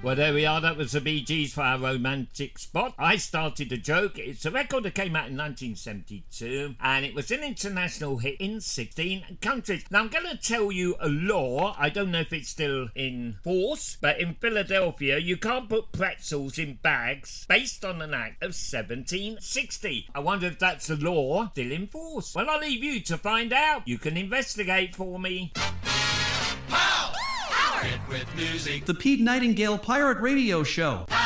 Well, there we are. That was the Bee Gees for our romantic spot. I started a joke. It's a record that came out in 1972, and it was an international hit in 16 countries. Now, I'm going to tell you a law. I don't know if it's still in force, but in Philadelphia, you can't put pretzels in bags based on an act of 1760. I wonder if that's a law still in force. Well, I'll leave you to find out. You can investigate for me. Pow! Power! Hit with music. The Pete Nightingale Pirate Radio Show.